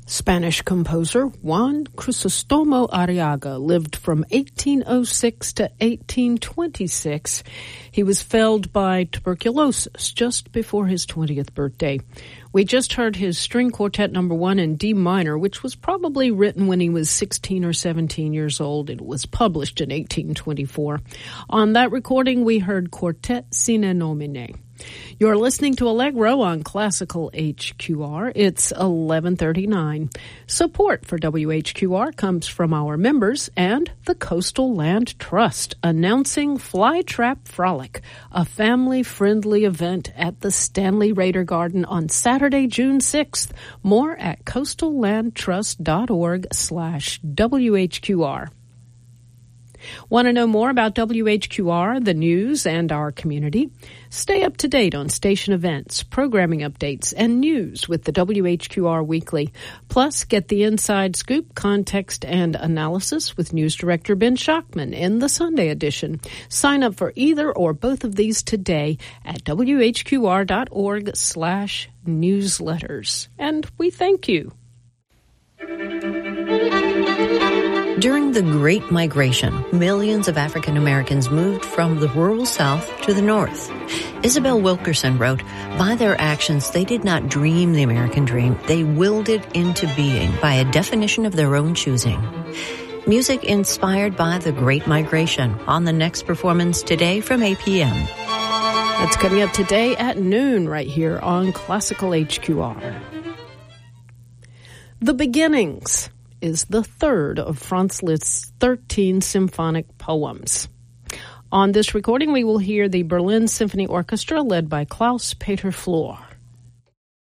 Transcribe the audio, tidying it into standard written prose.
Spanish composer Juan Crisostomo Arriaga lived from 1806 to 1826. He was felled by tuberculosis just before his 20th birthday. We just heard his String Quartet No. 1 in D minor, which was probably written when he was 16 or 17 years old. It was published in 1824. On that recording, we heard Quartet Sine Nomine. You're listening to Allegro on Classical HQR. It's 11:39. Support for WHQR comes from our members and the Coastal Land Trust, announcing Flytrap Frolic, a family-friendly event at the Stanley Raider Garden on Saturday, June 6th. More at coastallandtrust.org/WHQR. Want to know more about WHQR, the news, and our community? Stay up to date on station events, programming updates, and news with the WHQR Weekly. Plus, get the inside scoop, context, and analysis with News Director Ben Schachman in the Sunday edition. Sign up for either or both of these today at WHQR.org/newsletters. And we thank you. During the Great Migration, millions of African Americans moved from the rural South to the North. Isabel Wilkerson wrote, "By their actions, they did not dream the American dream. They willed it into being by a definition of their own choosing." Music inspired by the Great Migration on the next performance today from 8 p.m. That's coming up today at noon right here on Classical HQR. The Beginnings is the third of Franz Liszt's 13 symphonic poems. On this recording, we will hear the Berlin Symphony Orchestra led by Klaus-Peter Flor.